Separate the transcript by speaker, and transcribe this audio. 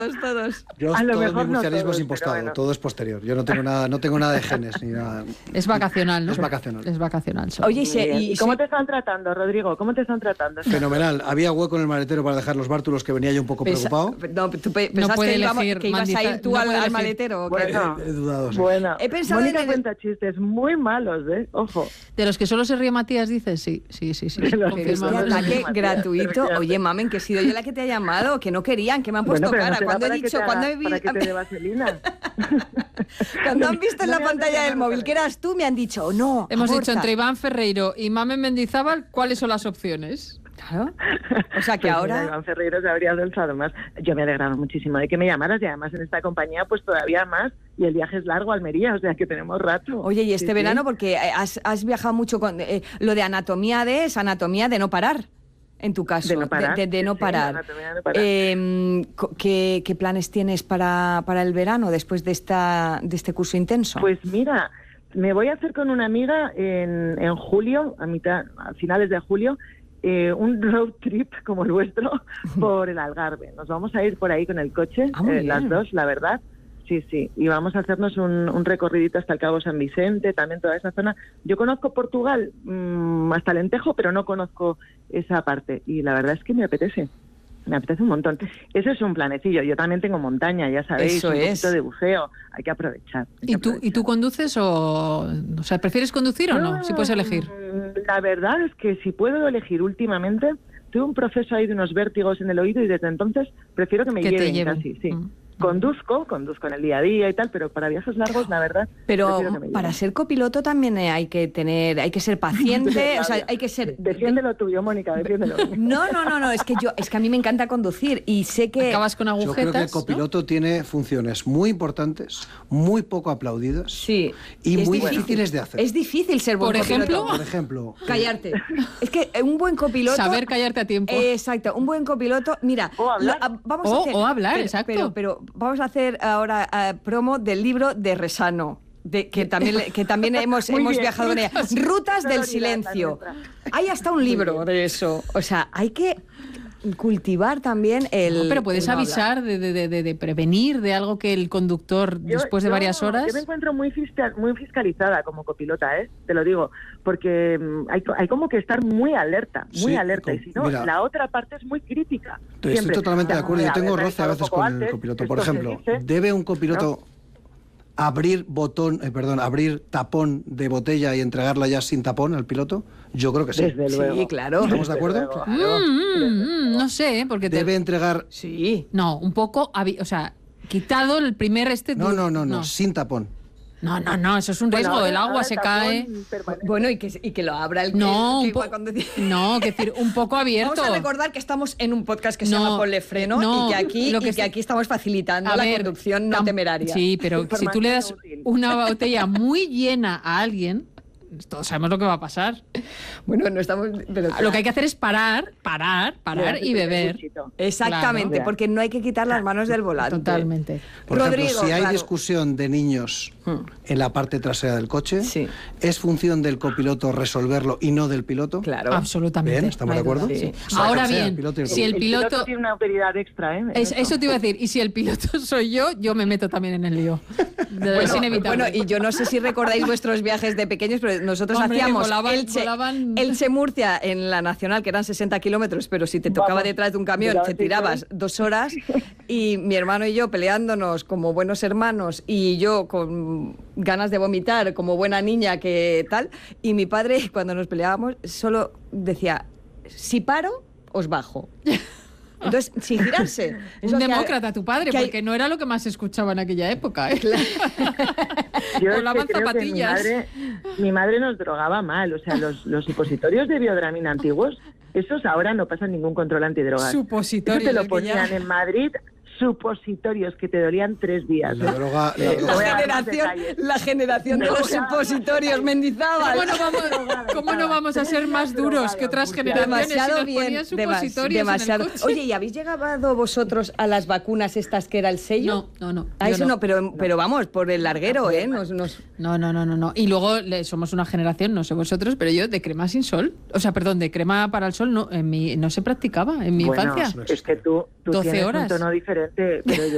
Speaker 1: Todos.
Speaker 2: Yo,
Speaker 3: A lo
Speaker 2: todo
Speaker 3: mejor
Speaker 2: mi
Speaker 3: no
Speaker 2: murcianismo
Speaker 3: todos,
Speaker 2: es impostado,
Speaker 3: pero bueno.
Speaker 2: todo es posterior. Yo no tengo nada de genes ni nada.
Speaker 1: Es vacacional, ¿no?
Speaker 2: Es vacacional.
Speaker 1: Es vacacional. Solo.
Speaker 3: Muy
Speaker 1: Oye,
Speaker 3: bien. ¿Y cómo te están tratando, Rodrigo? ¿Cómo te están tratando?
Speaker 2: Fenomenal. Había hueco en el maletero para dejar los bártulos, que venía yo un poco preocupado.
Speaker 1: No puede elegir,
Speaker 4: que ibas a
Speaker 1: Mandisa,
Speaker 4: ir tú
Speaker 1: no
Speaker 4: al
Speaker 1: puede elegir.
Speaker 4: maletero. ¿o qué?
Speaker 3: Bueno,
Speaker 2: He dudado. Sí.
Speaker 3: bueno.
Speaker 4: He pensado
Speaker 3: Mónica
Speaker 4: en-
Speaker 3: cuenta chistes muy malos, ¿eh? Ojo.
Speaker 1: De los que solo se ríe Matías, dices, sí.
Speaker 3: De los que
Speaker 4: Pero este
Speaker 3: Confirmamos.
Speaker 4: ataque
Speaker 3: Matías,
Speaker 4: gratuito.
Speaker 3: efectivamente.
Speaker 4: Oye, mamen, que he sido yo la que te ha llamado, que no querían, que me han puesto
Speaker 3: Bueno, pero
Speaker 4: cara.
Speaker 3: no será
Speaker 4: Cuando he
Speaker 3: para que
Speaker 4: dicho,
Speaker 3: te
Speaker 4: cuando
Speaker 3: haga-
Speaker 4: he
Speaker 3: para que te dé
Speaker 4: visto.
Speaker 3: vaselina.
Speaker 4: Cuando han visto en
Speaker 3: No
Speaker 4: la
Speaker 3: me hagas
Speaker 4: pantalla del
Speaker 3: llamar
Speaker 4: móvil
Speaker 3: otra
Speaker 4: que eras tú, me han dicho, "Oh, no,
Speaker 1: Hemos
Speaker 4: aborta".
Speaker 1: dicho entre Iván Ferreiro y Mamen Mendizábal, ¿cuáles son las opciones?
Speaker 4: Claro. O sea que
Speaker 3: Pues
Speaker 4: ahora...
Speaker 3: mira, Iván Ferreiro se habría alzado más. Yo me he alegrado muchísimo de que me llamaras y además en esta compañía pues todavía más y el viaje es largo a Almería, o sea que tenemos rato.
Speaker 4: Oye, y este
Speaker 3: Sí,
Speaker 4: verano,
Speaker 3: sí.
Speaker 4: porque has viajado mucho con... lo de anatomía es anatomía de no parar, en tu caso.
Speaker 3: De no parar.
Speaker 4: De no
Speaker 3: Sí,
Speaker 4: parar.
Speaker 3: anatomía de no parar.
Speaker 4: ¿Qué planes tienes para el verano después de este curso intenso?
Speaker 3: Pues mira, me voy a hacer con una amiga en julio, a finales de julio, un road trip como el vuestro por el Algarve. Nos vamos a ir por ahí con el coche,
Speaker 4: Muy bien.
Speaker 3: las dos, la verdad. Sí, y vamos a hacernos un recorridito hasta el Cabo San Vicente, también toda esa zona. Yo conozco Portugal hasta Alentejo, pero no conozco esa parte y la verdad es que me apetece un montón. Eso es un planecillo. Yo también tengo montaña, ya sabéis,
Speaker 4: Eso
Speaker 3: un
Speaker 4: es.
Speaker 3: poquito de buceo. Hay que aprovechar. hay que
Speaker 1: ¿Y tú conduces o sea, prefieres conducir o no? Si puedes elegir.
Speaker 3: La verdad es que si puedo elegir últimamente, tuve un proceso ahí de unos vértigos en el oído y desde entonces prefiero que me
Speaker 1: Que te
Speaker 3: lleven
Speaker 1: lleven.
Speaker 3: casi, sí.
Speaker 1: Mm.
Speaker 3: Conduzco en el día a día y tal, pero para viajes largos, la verdad,
Speaker 4: Pero
Speaker 3: prefiero que me
Speaker 4: para
Speaker 3: lleven.
Speaker 4: ser copiloto también hay que ser paciente, o sea, hay que ser...
Speaker 3: Defiéndelo tuyo, Mónica, defiéndelo.
Speaker 4: No, es que a mí me encanta conducir y sé que...
Speaker 1: Acabas con
Speaker 2: Yo creo que el
Speaker 1: agujetas, ¿no?
Speaker 2: copiloto tiene funciones muy importantes, muy poco aplaudidas
Speaker 4: Sí.
Speaker 2: y
Speaker 4: Es
Speaker 2: muy
Speaker 4: difícil.
Speaker 2: difíciles de hacer.
Speaker 4: Es difícil ser buen
Speaker 1: Por
Speaker 4: copiloto.
Speaker 1: ejemplo,
Speaker 2: Por ejemplo,
Speaker 4: Callarte. Es que un buen copiloto...
Speaker 1: Saber callarte a tiempo.
Speaker 4: Exacto, un buen copiloto... Mira,
Speaker 3: O hablar.
Speaker 4: vamos a
Speaker 1: O-
Speaker 4: hacer...
Speaker 1: o hablar,
Speaker 4: pero-
Speaker 1: exacto.
Speaker 4: Pero vamos a hacer ahora promo del libro de Resano. Que también hemos
Speaker 3: Muy bien.
Speaker 4: viajado en ella. Rutas del
Speaker 3: Sonoridad,
Speaker 4: silencio.
Speaker 3: la nuestra.
Speaker 4: Hay hasta un libro de eso. O sea, hay que cultivar también el...
Speaker 1: No, pero puedes
Speaker 4: el no hablar.
Speaker 1: avisar de prevenir de algo que el conductor, después de varias horas...
Speaker 3: Yo me encuentro muy fiscalizada como copilota, te lo digo, porque hay como que estar muy alerta,
Speaker 2: Sí,
Speaker 3: y si no,
Speaker 2: mira.
Speaker 3: la otra parte es muy crítica.
Speaker 2: estoy
Speaker 3: Siempre.
Speaker 2: totalmente de
Speaker 3: Ya,
Speaker 2: acuerdo. Yo
Speaker 3: a
Speaker 2: tengo
Speaker 3: ver,
Speaker 2: roce a veces
Speaker 3: un poco
Speaker 2: con el
Speaker 3: antes,
Speaker 2: copiloto. Por
Speaker 3: esto se
Speaker 2: ejemplo,
Speaker 3: dice.
Speaker 2: ¿debe un copiloto abrir abrir tapón de botella y entregarla ya sin tapón al piloto? Yo creo que sí.
Speaker 3: Desde luego.
Speaker 4: Sí, claro.
Speaker 2: ¿Estamos de acuerdo?
Speaker 1: no sé, porque
Speaker 2: Debe entregar...
Speaker 4: Sí.
Speaker 1: No, un poco, o sea, quitado el primer
Speaker 2: No, sin tapón.
Speaker 1: No, eso es un riesgo,
Speaker 3: Bueno,
Speaker 1: el agua
Speaker 3: ahora
Speaker 1: se
Speaker 3: tapón
Speaker 1: cae.
Speaker 3: permanente.
Speaker 4: Bueno, y que lo abra el
Speaker 1: No,
Speaker 4: que
Speaker 1: un poco.
Speaker 4: igual cuando-
Speaker 1: No, que decir, un poco abierto.
Speaker 4: Vamos a recordar que estamos en un podcast que se
Speaker 1: No,
Speaker 4: llama Ponle Freno
Speaker 1: no,
Speaker 4: y que
Speaker 1: lo
Speaker 4: aquí,
Speaker 1: que
Speaker 4: estamos facilitando
Speaker 1: A
Speaker 4: la
Speaker 1: ver,
Speaker 4: conducción no temeraria.
Speaker 1: Sí, pero si tú le das
Speaker 3: Información útil.
Speaker 1: una botella muy llena a alguien, todos sabemos lo que va a pasar.
Speaker 4: Bueno, no estamos... Pero
Speaker 1: Lo que hay que hacer es parar y beber.
Speaker 4: Exactamente,
Speaker 1: Claro.
Speaker 4: porque no hay que quitar las manos del volante.
Speaker 1: Totalmente.
Speaker 2: Por
Speaker 4: Rodrigo,
Speaker 2: ejemplo, si hay
Speaker 4: claro.
Speaker 2: discusión de niños en la parte trasera del coche,
Speaker 4: Sí.
Speaker 2: ¿es función del copiloto resolverlo y no del piloto?
Speaker 4: Claro.
Speaker 1: Absolutamente.
Speaker 2: Bien, ¿estamos
Speaker 1: No
Speaker 2: de
Speaker 1: hay
Speaker 2: acuerdo?
Speaker 1: duda.
Speaker 4: Sí.
Speaker 2: O sea,
Speaker 1: Ahora
Speaker 2: que sea
Speaker 1: bien,
Speaker 2: el piloto y el
Speaker 1: si el
Speaker 2: copiloto.
Speaker 1: piloto...
Speaker 3: tiene una autoridad extra, en
Speaker 1: Eso te iba a decir, y si el piloto soy yo me meto también en el lío. Es inevitable.
Speaker 4: Bueno, y yo no sé si recordáis vuestros viajes de pequeños, pero nosotros
Speaker 1: Hombre,
Speaker 4: hacíamos
Speaker 1: volaban-
Speaker 4: Elche-Murcia en la Nacional, que eran 60 kilómetros, pero si te tocaba
Speaker 3: Vamos,
Speaker 4: detrás de un camión
Speaker 3: miraba
Speaker 4: te
Speaker 3: así,
Speaker 4: tirabas 2 horas, y mi hermano y yo peleándonos como buenos hermanos, y yo con ganas de vomitar como buena niña que tal, y mi padre cuando nos peleábamos solo decía, si paro, os bajo. Entonces, sin girarse. Eso
Speaker 1: Un
Speaker 4: que-
Speaker 1: demócrata tu padre,
Speaker 4: que hay-
Speaker 1: porque no era lo que más se escuchaba en aquella época. ¿eh?
Speaker 3: Yo es que
Speaker 1: Volaban
Speaker 3: creo que
Speaker 1: zapatillas.
Speaker 3: mi madre nos drogaba mal, o sea, los supositorios de biodramina antiguos, esos ahora no pasan ningún control antidrogas.
Speaker 1: Supositorios,
Speaker 3: Eso te lo
Speaker 1: el que ya-
Speaker 3: ponían en Madrid, supositorios que te dolían 3 días.
Speaker 2: La droga, la
Speaker 3: La
Speaker 2: droga-
Speaker 3: voy a dar más
Speaker 4: La generación de
Speaker 3: No,
Speaker 4: los
Speaker 3: ya.
Speaker 4: supositorios, Mendizábal.
Speaker 1: ¿Cómo no vamos a ser más duros que otras generaciones si
Speaker 4: Demasiado
Speaker 1: nos
Speaker 4: bien,
Speaker 1: ponían supositorios
Speaker 4: demasiado.
Speaker 1: en el coche?
Speaker 4: Oye, ¿y habéis llegado vosotros a las vacunas estas que era el sello?
Speaker 1: No.
Speaker 4: Ah,
Speaker 1: yo
Speaker 4: eso no, pero vamos, por el larguero, ¿eh?
Speaker 1: No. Y luego somos una generación, no sé vosotros, pero yo de crema sin sol, o sea, perdón, de crema para el sol no se practicaba en mi
Speaker 3: Bueno,
Speaker 1: infancia.
Speaker 3: es que tú
Speaker 1: 12
Speaker 3: tienes
Speaker 1: horas.
Speaker 3: un tono diferente, pero yo